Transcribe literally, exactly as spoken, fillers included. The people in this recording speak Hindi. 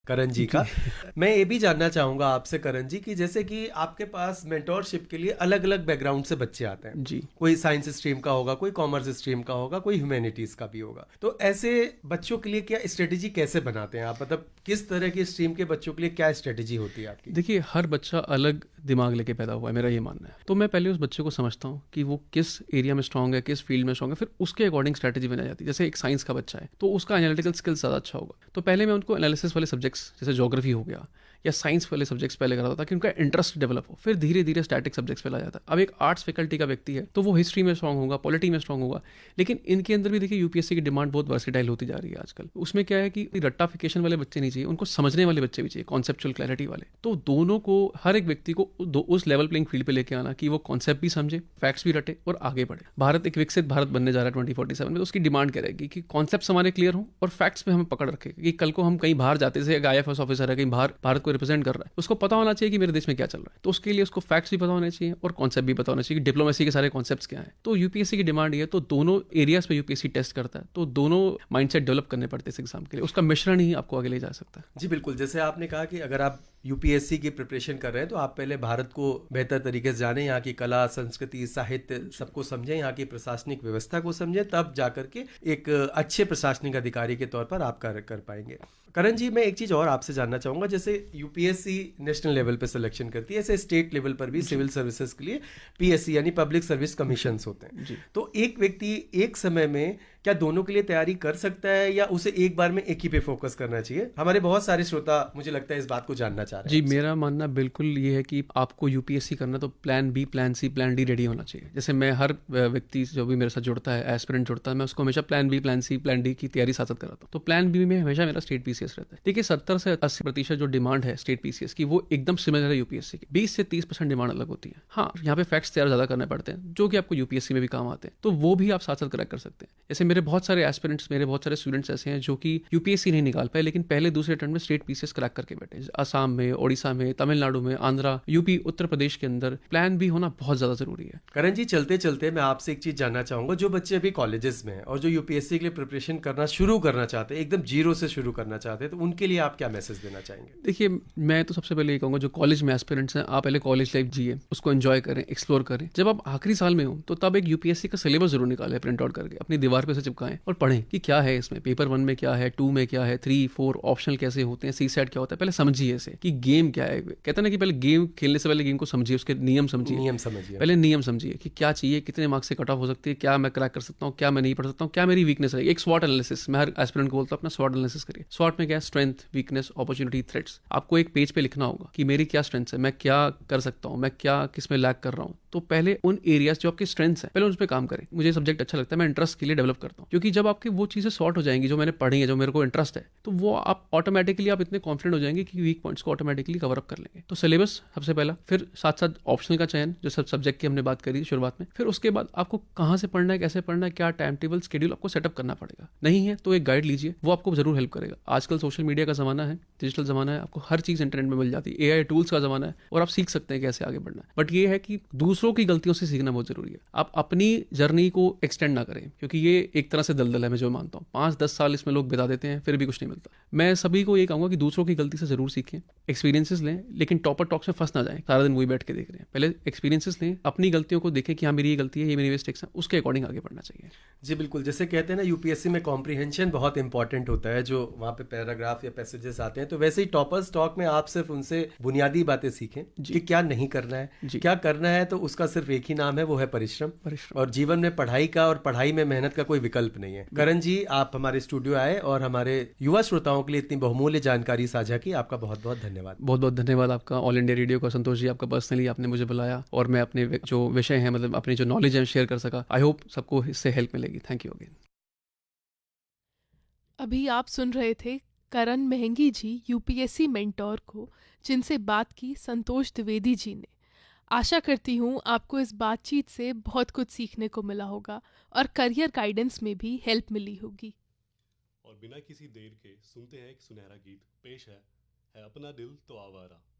करण जी का। मैं ये भी जानना चाहूँगा आपसे करण जी कि जैसे कि आपके पास मेंटोरशिप के लिए अलग अलग बैकग्राउंड से बच्चे आते हैं जी। कोई साइंस स्ट्रीम का होगा, कोई कॉमर्स स्ट्रीम का होगा, कोई ह्यूमैनिटीज़ का भी होगा। तो ऐसे बच्चों के लिए क्या स्ट्रेटेजी कैसे बनाते हैं आप, मतलब किस तरह की स्ट्रीम के बच्चों के लिए क्या स्ट्रेटेजी होती है आपकी? देखिए, हर बच्चा अलग दिमाग लेके पैदा हुआ है, मेरा ये मानना है। तो मैं पहले उस बच्चे को समझता हूँ कि वो किस एरिया में स्ट्रांग है, किस फील्ड में स्ट्रांग है, फिर उसके अकॉर्डिंग स्ट्रैटेजी बनाई जाती है। जैसे एक साइंस का बच्चा है तो उसका एनालिटिकल स्किल ज़्यादा अच्छा होगा, तो पहले मैं उनको एनालिसिस वाले सब्जेक्ट्स जैसे ज्योग्राफी हो गया या साइंस वाले सब्जेक्ट्स पहले कराता था ताकि उनका इंटरेस्ट डेवलप हो, फिर धीरे धीरे स्टैटिक सब्जेक्ट्स पे ला जाता है। अब एक आर्ट्स फैकल्टी का व्यक्ति है तो वो हिस्ट्री में स्ट्रांग होगा, पॉलिटी में स्ट्रांग होगा, लेकिन इनके अंदर भी देखिए यूपीएससी की डिमांड बहुत वर्सिटाइल होती जा रही है आजकल। उसमें क्या है कि रट्टाफिकेशन वाले बच्चे नहीं चाहिए, उनको समझने वाले बच्चे भी चाहिए, कॉन्सेप्चुअल क्लैरिटी वाले। तो दोनों को, हर एक व्यक्ति को दो उस लेवल प्लेइंग फील्ड पे लेके आना कि वो कॉन्सेप्ट भी समझे, फैक्ट्स भी रटे और आगे बढ़े। भारत एक विकसित भारत बनने जा रहा है ट्वेंटी फोर्टी सेवन में, तो उसकी डिमांड क्या रहेगी कि कॉन्सेप्ट्स हमारे क्लियर हों और फैक्ट्स पे हमें पकड़ रखे कि कल को हम कहीं बाहर जाते से, आई एफ एस ऑफिसर है कहीं बाहर भारत को रिप्रेजेंट कर रहा है, उसको पता होना चाहिए कि मेरे देश में क्या चल रहा है। तो उसके लिए उसको फैक्ट्स भी पता होने चाहिए और कॉन्सेप्ट भी पता होना चाहिए कि डिप्लोमेसी के सारे कॉन्सेप्ट्स क्या हैं। तो यूपीएससी की डिमांड ये है, तो दोनों एरियाज पे यूपीएससी टेस्ट करता है, तो दोनों माइंडसेट डेवलप करने पड़ते हैं इस एग्जाम के लिए। उसका मिश्रण ही आपको आगे ले जा सकता है। जी बिल्कुल, जैसे आपने कहा कि अगर आप यूपीएससी की प्रिपरेशन कर रहे हैं तो आप पहले भारत को बेहतर तरीके से जानें, यहाँ की कला, संस्कृति, साहित्य सबको समझें, यहाँ की प्रशासनिक व्यवस्था को समझें, तब जाकर के एक अच्छे प्रशासनिक अधिकारी के तौर पर आप कार्य कर पाएंगे। करण जी, मैं एक चीज़ और आपसे जानना चाहूँगा, जैसे यूपीएससी नेशनल लेवल पे सिलेक्शन करती है, ऐसे स्टेट लेवल पर भी सिविल सर्विसेज के लिए पीएससी यानी पब्लिक सर्विस कमीशंस होते हैं। तो एक व्यक्ति एक समय में क्या दोनों के लिए तैयारी कर सकता है या उसे एक बार में एक ही पे फोकस करना चाहिए? हमारे बहुत सारे श्रोता मुझे लगता है इस बात को जानना चाह रहे हैं। जी, मेरा मानना बिल्कुल ये है कि आपको यूपीएससी करना तो plan B, plan C, plan D ready होना चाहिए। जैसे मैं हर व्यक्ति जो भी मेरे साथ जुड़ता है, एस्पिरेंट जुड़ता है, मैं उसको हमेशा plan B, plan C, plan D की तैयारी साथ साथ कराता हूँ। तो प्लान बी में हमेशा मेरा स्टेट पीसीएस रहता है। देखिए, सत्तर से अस्सी प्रतिशत जो डिमांड है स्टेट पीसीएस की वो एकदम सिमिलर है यूपीएससी की। बीस से तीस परसेंट डिमांड अलग होती है। हाँ, यहाँ पे फैक्ट्स तैयार ज्यादा करने पड़ते हैं जो कि आपको यूपीएससी में भी काम आते हैं, तो वो भी आप साथ साथ क्रैक कर सकते हैं। जैसे मेरे बहुत सारे एस्पिरेंट्स, मेरे बहुत सारे स्टूडेंट्स ऐसे हैं जो कि यूपीएससी नहीं निकाल पाए, लेकिन पहले दूसरे अटेम्प्ट में स्टेट पीसीएस क्रैक करके बैठे। असम में, ओडिशा में, तमिलनाडु में, आंध्रा, यूपी, उत्तर प्रदेश के अंदर प्लान बी होना बहुत ज्यादा जरूरी है। करण जी, चलते चलते मैं आपसे एक चीज जानना चाहूंगा, जो बच्चे अभी कॉलेजेस में हैं और जो यूपीएससी के लिए प्रिपरेशन करना शुरू करना चाहते हैं, एकदम जीरो से शुरू करना चाहते हैं, तो उनके लिए आप क्या मैसेज देना चाहेंगे? देखिए, मैं तो सबसे पहले ये कहूँगा जो कॉलेज में एस्पिरेंट्स हैं, आप पहले कॉलेज लाइफ जिए, उसको एंजॉय करें, एक्सप्लोर करें। जब आप आखिरी साल में हो तो तब एक यूपीएससी का सिलेबस जरूर निकालें, प्रिंट आउट करके अपनी दीवार पे से चिपकाएं और पढ़ें कि क्या है इसमें, पेपर वन में क्या है, टू में क्या है, थ्री फोर ऑप्शनल कैसे होते हैं, सी सेट क्या होता है, पहले समझिए इसे कि गेम क्या है। कहते हैं ना कि पहले गेम खेलने से पहले गेम को समझिए, उसके नियम समझिए, नियम समझिए, पहले नियम समझिए कि क्या चाहिए, कितने मार्क्स से कट ऑफ हो सकती है, क्या मैं क्रैक कर सकता हूँ, क्या मैं नहीं पढ़ सकता हूँ, क्या मेरी वीकनेस है। एक स्वॉट एनालिसिस मैं हर एस्पिरेंट को बोलता हूँ, अपना स्वॉट एनालिसिस करिए। स्वॉट में क्या है, स्ट्रेंथ, वीकनेस, अपॉर्चुनिटी, थ्रेट्स। आपको एक पेज पे लिखना होगा कि मेरी क्या स्ट्रेंथ्स है, मैं क्या कर सकता हूँ, मैं क्या किस में लैग कर रहा हूँ। तो पहले उन एरियाज जो आपके स्ट्रेंथ्स हैं पहले उस पर काम करें। मुझे सब्जेक्ट अच्छा लगता है, मैं इंटरेस्ट के लिए डेवलप करता हूँ, क्योंकि जब आपकी वो चीजें सॉर्ट हो जाएंगी जो मैंने पढ़ी है, जो मेरे को इंटरेस्ट है, तो वो आप ऑटोमेटिकली आप इतने कॉन्फिडेंट हो जाएंगे कि वीक पॉइंट्स को ऑटोमेटिकली कवर अप कर लेंगे। तो सिलेबस सबसे पहला, फिर साथ साथ ऑप्शनल का चयन, जो सब सब्जेक्ट की हमने बात करी शुरुआत में। फिर उसके बाद आपको कहाँ से पढ़ना है, कैसे पढ़ना है, क्या टाइम टेबल शेड्यूल आपको सेटअप करना पड़ेगा। नहीं है तो एक गाइड लीजिए, वो आपको जरूर हेल्प करेगा। आजकल सोशल मीडिया का जमाना है, डिजिटल जमाना है, आपको हर चीज इंटरनेट में मिल जाती है, एआई टूल्स का जमाना है और आप सीख सकते हैं कैसे आगे बढ़ना है। बट ये है कि दूसरों की गलतियों से सीखना बहुत जरूरी है। आप अपनी जर्नी को एक्सटेंड ना करें, क्योंकि ये एक तरह से दलदल है। मैं जो मानता हूँ पांच दस साल इसमें लोग बिता देते हैं, फिर भी कुछ नहीं मिलता। मैं सभी को ये कहूंगा कि दूसरों की गलती से जरूर सीखें, एक्सपीरियंसेस लें, लेकिन टॉपर टॉक्स में फंस ना जाएं, सारा दिन वही बैठ के देख रहे हैं। पहले एक्सपीरियंसेस लें, अपनी गलतियों को देखें कि हाँ मेरी ये गलती है, ये मेरी मिस्टेक्स है, उसके अकॉर्डिंग आगे बढ़ना चाहिए। जी बिल्कुल, जैसे कहते हैं ना यूपीएससी में कॉम्प्रिहेंशन बहुत इंपॉर्टेंट होता है, जो वहाँ पे पैराग्राफ या पैसेजेस आते हैं, तो वैसे ही टॉपर्स टॉक में आप सिर्फ उनसे बुनियादी बातें सीखें कि क्या नहीं करना है, क्या करना है, तो उसका सिर्फ एक ही नाम है, वो है परिश्रम। परिश्रम और जीवन में पढ़ाई का और पढ़ाई में मेहनत का कोई विकल्प नहीं है। करण जी, आप हमारे स्टूडियो आए और हमारे युवा श्रोताओं के लिए इतनी बहुमूल्य जानकारी साझा की, आपका बहुत बहुत धन्यवाद। बहुत बहुत धन्यवाद आपका, ऑल इंडिया रेडियो का। संतोष जी, आपका पर्सनली आपने मुझे बुलाया और मैं अपने जो विषय हैं, मतलब अपनी जो नॉलेज है शेयर कर सका। आई होप सबको इससे हेल्प मिलेगी। Thank you again. अभी आप सुन रहे थे करण महंगी जी, यूपीएससी मेंटोर को, जिनसे बात की संतोष द्विवेदी जी ने। आशा करती हूँ आपको इस बातचीत से बहुत कुछ सीखने को मिला होगा और करियर गाइडेंस में भी हेल्प मिली होगी। और बिना किसी देर के सुनते हैं एक सुनहरा गीत। पेश है, है अपना दिल तो आवारा।